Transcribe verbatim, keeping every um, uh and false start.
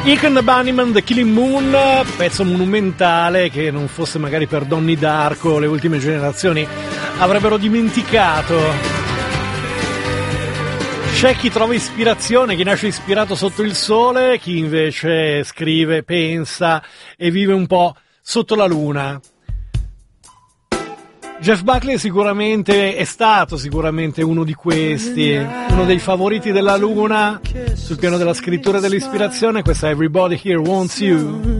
Ike and the Bunnymen, The Killing Moon, pezzo monumentale che non fosse magari per Donnie Darko le ultime generazioni avrebbero dimenticato. C'è chi trova ispirazione, chi nasce ispirato sotto il sole, chi invece scrive, pensa e vive un po' sotto la luna. Jeff Buckley sicuramente è stato sicuramente uno di questi, uno dei favoriti della luna sul piano della scrittura e dell'ispirazione. Questa è Everybody Here Wants You.